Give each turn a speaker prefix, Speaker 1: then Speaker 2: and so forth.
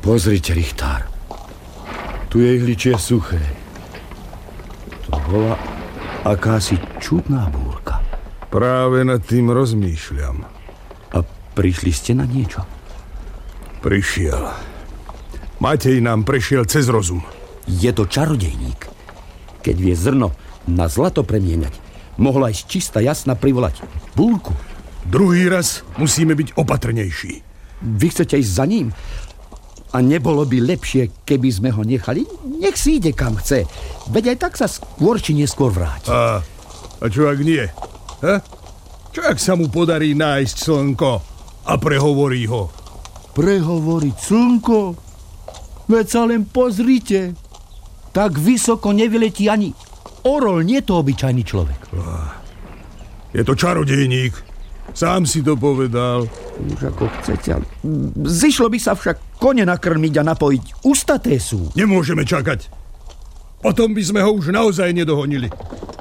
Speaker 1: Pozrite, Richtár. Tu je ihličie suché. To bola akási čudná búrka.
Speaker 2: Práve nad tým rozmýšľam.
Speaker 1: A prišli ste na niečo?
Speaker 2: Prišiel. Matej nám prešiel cez rozum.
Speaker 1: Je to čarodejník. Keď vie zrno na zlato premieňať, mohla aj čistá jasna privolať búrku.
Speaker 2: Druhý raz musíme byť opatrnejší.
Speaker 1: Vy chcete ísť za ním? A nebolo by lepšie, keby sme ho nechali? Nech si ide kam chce. Veď aj tak sa skôr či neskôr vráti.
Speaker 2: A čo ak nie? Čo ak sa mu podarí nájsť slnko a prehovorí ho?
Speaker 1: Prehovoriť slnko? Veď sa len pozrite. Tak vysoko nevyletí ani orol, nie to obyčajný človek.
Speaker 2: Je to čarodejník. Sám si to povedal.
Speaker 1: Už ako chcete, ale zišlo by sa však kone nakrmiť a napojiť. Ustaté sú.
Speaker 2: Nemôžeme čakať. Potom by sme ho už naozaj nedohonili.